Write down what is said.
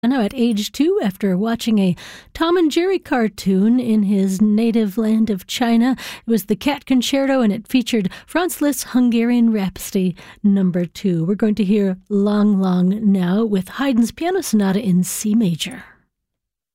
Now at age 2, after watching a Tom and Jerry cartoon in his native land of China. It was the Cat Concerto, and it featured Franz Liszt's Hungarian Rhapsody No. 2. We're going to hear Lang Lang now with Haydn's Piano Sonata in C major.